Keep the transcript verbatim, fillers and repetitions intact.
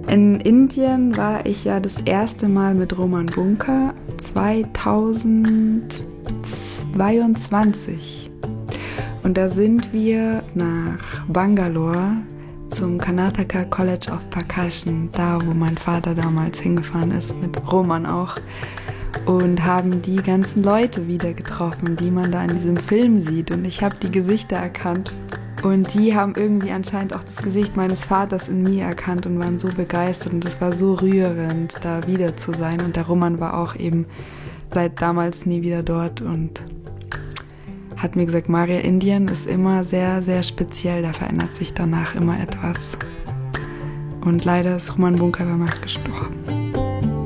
In Indien war ich ja das erste Mal mit Roman Bunker zweitausendzweiundzwanzig. Und da sind wir nach Bangalore zum Karnataka College of Percussion, da wo mein Vater damals hingefahren ist, mit Roman auch. Und haben die ganzen Leute wieder getroffen, die man da in diesem Film sieht. Und ich habe die Gesichter erkannt. Und die haben irgendwie anscheinend auch das Gesicht meines Vaters in mir erkannt und waren so begeistert. Und es war so rührend, da wieder zu sein. Und der Roman war auch eben seit damals nie wieder dort und hat mir gesagt, Maria, Indien ist immer sehr, sehr speziell. Da verändert sich danach immer etwas. Und leider ist Roman Bunker danach gestorben.